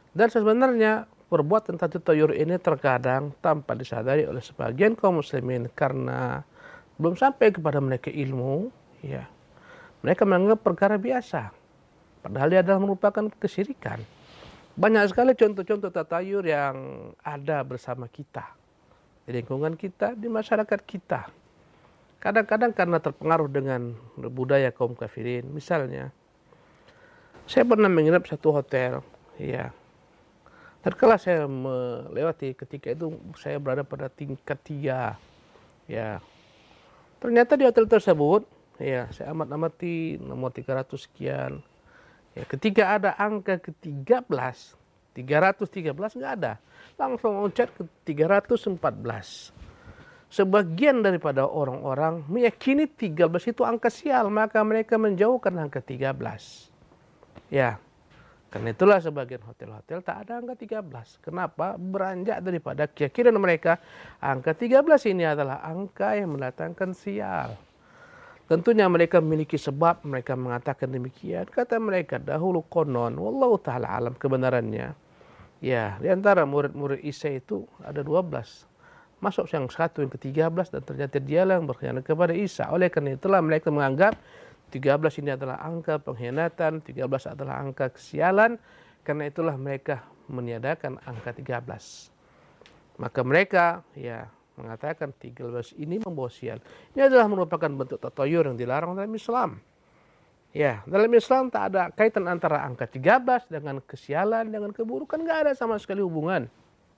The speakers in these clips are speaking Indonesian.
Dan sebenarnya perbuatan tatuyur ini terkadang tanpa disadari oleh sebagian kaum muslimin karena belum sampai kepada mereka ilmu, ya. Mereka menganggap perkara biasa, padahal dia adalah merupakan kesyirikan. Banyak sekali contoh-contoh tatayur yang ada bersama kita, di lingkungan kita, di masyarakat kita. Kadang-kadang karena terpengaruh dengan budaya kaum kafirin. Misalnya, saya pernah menginap satu hotel, ya. Terkala saya melewati ketika itu saya berada pada tingkat 3, ya. Ternyata di hotel tersebut, ya, saya amat-amati nomor 300 sekian. Ya, ketika ada angka ke-13, 313 nggak ada. Langsung loncat ke 314. Sebagian daripada orang-orang meyakini 13 itu angka sial, maka mereka menjauhkan angka 13. Ya, karena itulah sebagian hotel-hotel tak ada angka 13. Kenapa? Beranjak daripada keyakinan mereka, angka 13 ini adalah angka yang mendatangkan sial. Tentunya mereka memiliki sebab mereka mengatakan demikian. Kata mereka dahulu konon, wallahu ta'ala alam kebenarannya. Ya, di antara murid-murid Isa itu ada 12. Masuk yang satu, yang ke-13, dan ternyata dialah yang berkhianat kepada Isa. Oleh karena itulah mereka menganggap 13 ini adalah angka pengkhianatan, 13 adalah angka kesialan. Karena itulah mereka meniadakan angka 13. Maka mereka, ya, mengatakan 13 ini membawa sial. Ini adalah merupakan bentuk tatayur yang dilarang dalam Islam. Ya, dalam Islam tak ada kaitan antara angka 13 dengan kesialan, dengan keburukan, nggak ada sama sekali hubungan.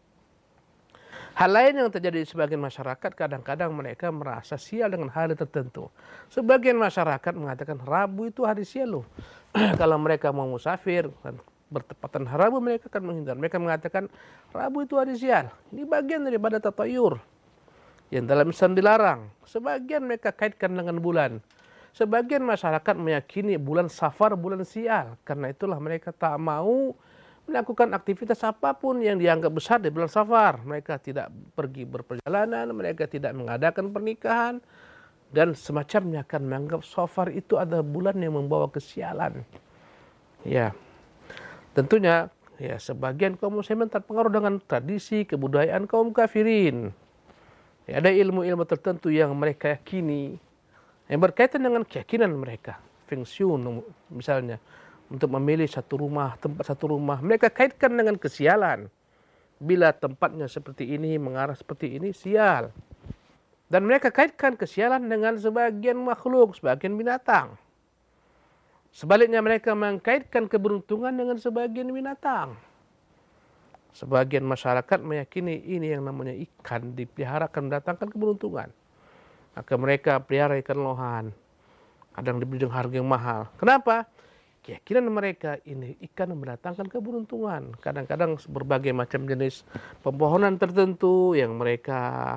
Hal lain yang terjadi di sebagian masyarakat, kadang-kadang mereka merasa sial dengan hari tertentu. Sebagian masyarakat mengatakan Rabu itu hari sial loh. Kalau mereka mau musafir dan bertepatan Rabu, mereka akan menghindar. Mereka mengatakan Rabu itu hari sial. Ini bagian daripada tatayur yang dalam Islam dilarang. Sebagian mereka kaitkan dengan bulan. Sebagian masyarakat meyakini bulan Safar bulan sial. Karena itulah mereka tak mau melakukan aktivitas apapun yang dianggap besar di bulan Safar. Mereka tidak pergi berperjalanan, mereka tidak mengadakan pernikahan, dan semacamnya akan menganggap Safar itu adalah bulan yang membawa kesialan. Ya, tentunya ya sebagian kaum muslimin terpengaruh dengan tradisi kebudayaan kaum kafirin. Ya, ada ilmu-ilmu tertentu yang mereka yakini yang berkaitan dengan keyakinan mereka. Feng Shui misalnya, untuk memilih satu rumah, tempat satu rumah, mereka kaitkan dengan kesialan. Bila tempatnya seperti ini, mengarah seperti ini, sial. Dan mereka kaitkan kesialan dengan sebagian makhluk, sebagian binatang. Sebaliknya mereka mengkaitkan keberuntungan dengan sebagian binatang. Sebagian masyarakat meyakini ini yang namanya ikan dipelihara akan mendatangkan keberuntungan. Maka mereka pelihara ikan lohan. Kadang dibeli dengan harga yang mahal. Kenapa? Keyakinan mereka ini ikan mendatangkan keberuntungan. Kadang-kadang berbagai macam jenis pepohonan tertentu yang mereka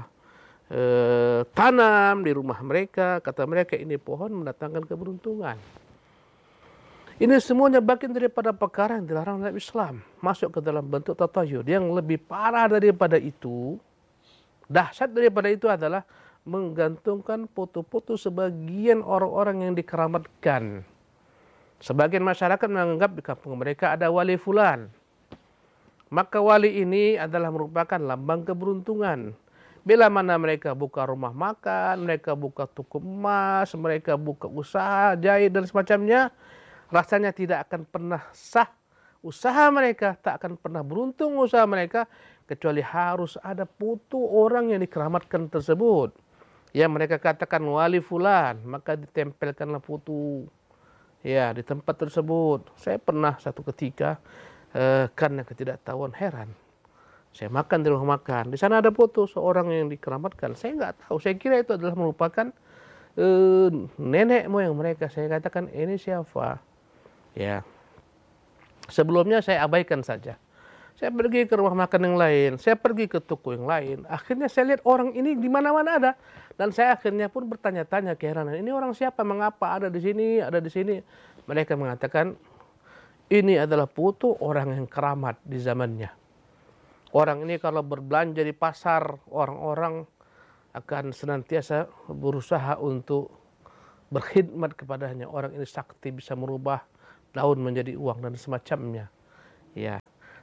tanam di rumah mereka. Kata mereka ini pohon mendatangkan keberuntungan. Ini semuanya bagian daripada perkara yang dilarang dalam Islam. Masuk ke dalam bentuk tatayur. Yang lebih parah daripada itu, dahsyat daripada itu adalah menggantungkan foto-foto sebagian orang-orang yang dikeramatkan. Sebagian masyarakat menganggap di kampung mereka ada wali fulan. Maka wali ini adalah merupakan lambang keberuntungan. Bila mana mereka buka rumah makan, mereka buka toko emas, mereka buka usaha, jahit dan semacamnya, rasanya tidak akan pernah sah usaha mereka, tak akan pernah beruntung usaha mereka, kecuali harus ada foto orang yang dikeramatkan tersebut. Ya, mereka katakan wali fulan, maka ditempelkanlah foto ya di tempat tersebut. Saya pernah satu ketika karena ketidaktahuan heran. Saya makan di rumah makan, di sana ada foto seorang yang dikeramatkan. Saya nggak tahu, saya kira itu adalah merupakan nenek moyang mereka. Saya katakan ini siapa? Ya, sebelumnya saya abaikan saja. Saya pergi ke rumah makan yang lain, saya pergi ke toko yang lain. Akhirnya saya lihat orang ini di mana-mana ada, dan saya akhirnya pun bertanya-tanya keheranan. Ini orang siapa? Mengapa ada di sini? Ada di sini? Mereka mengatakan ini adalah foto orang yang keramat di zamannya. Orang ini kalau berbelanja di pasar, orang-orang akan senantiasa berusaha untuk berkhidmat kepadanya. Orang ini sakti, bisa merubah daun menjadi uang dan semacamnya. Ya.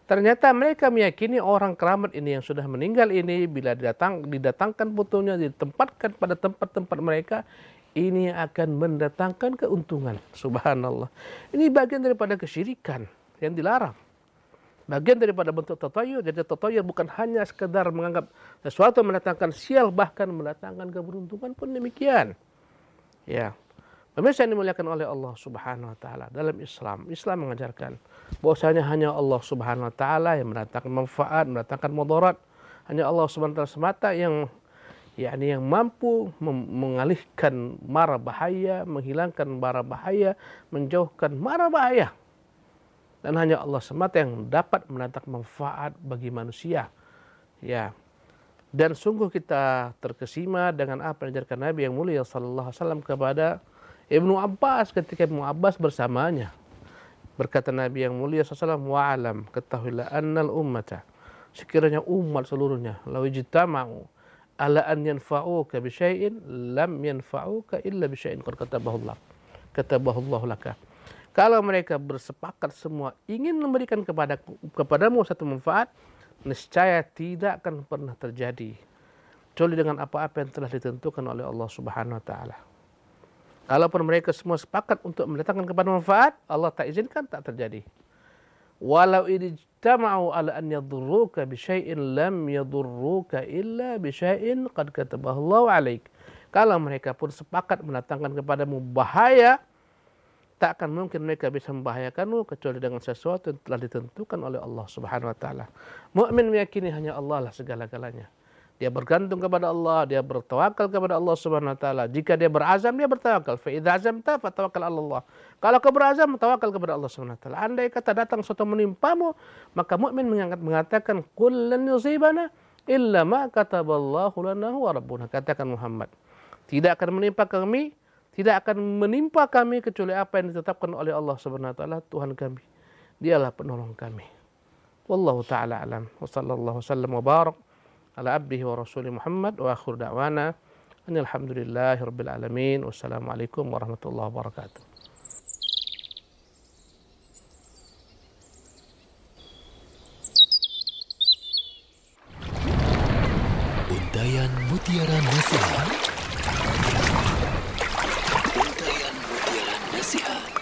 Ternyata mereka meyakini orang keramat ini yang sudah meninggal ini bila didatangkan putunya, ditempatkan pada tempat-tempat mereka, ini akan mendatangkan keuntungan. Subhanallah. Ini bagian daripada kesyirikan yang dilarang. Bagian daripada bentuk tatayur. Jadi tatayur bukan hanya sekedar menganggap sesuatu mendatangkan sial, bahkan mendatangkan keberuntungan pun demikian. Ya. Pemirsa yang dimuliakan oleh Allah Subhanahu wa taala, dalam Islam mengajarkan bahwasanya hanya Allah Subhanahu wa taala yang mendatangkan manfaat, mendatangkan mudarat. Hanya Allah Subhanahu wa taala semata yang mampu mengalihkan mara bahaya, menghilangkan mara bahaya, menjauhkan mara bahaya. Dan hanya Allah semata yang dapat mendatangkan manfaat bagi manusia. Ya. Dan sungguh kita terkesima dengan apa yang diajarkan Nabi yang mulia sallallahu alaihi wasallam kepada Ibnu Abbas ketika Ibnu Abbas bersamanya. Berkata Nabi yang mulia sallallahu alaihi wasallam, "Wa'alam, ketahuilah annal ummata, sekiranya umat seluruhnya, law ijtama'u ala an yanfa'uka bi syai'in lam yanfa'uka illa bi syai'in qad katabahu Allah laka." Kalau mereka bersepakat semua ingin memberikan kepadamu satu manfaat, niscaya tidak akan pernah terjadi kecuali dengan apa-apa yang telah ditentukan oleh Allah Subhanahu wa taala. Kalaupun mereka semua sepakat untuk mendatangkan kepada manfaat, Allah tak izinkan, tak terjadi. Walau ijtama'u ala an yadurruka bi syai'in lam yadurruka illa bi syai'in qad katabahu Allah 'alaik. Kalau mereka pun sepakat mendatangkan kepadamu bahaya, tak akan mungkin mereka bisa membahayakanmu kecuali dengan sesuatu yang telah ditentukan oleh Allah Subhanahu wa taala. Mukmin meyakini hanya Allah lah segala-galanya. Dia bergantung kepada Allah, dia bertawakal kepada Allah Subhanahu wa taala. Jika dia berazam, dia bertawakal. Fa idza azamta fatawakkal 'ala Allah. Kalau kau berazam, tawakal kepada Allah Subhanahu wa taala. Andai kata datang sesuatu menimpamu, maka mukmin mengatakan qul lan yusibana illa ma kataballahu lana wa rabbuna. Katakan Muhammad, tidak akan menimpa kami kecuali apa yang ditetapkan oleh Allah Subhanahu wa taala, Tuhan kami. Dialah penolong kami. Wallahu taala alam. Wa sallallahu wasallam wa barak ala abdihi wa rasulih Muhammad wa akhir da'wana alhamdulillahi rabbil alamin. Wassalamualaikum warahmatullahi wabarakatuh. Untayan Mutiara Nasihat. Untayan Mutiara Nasihat.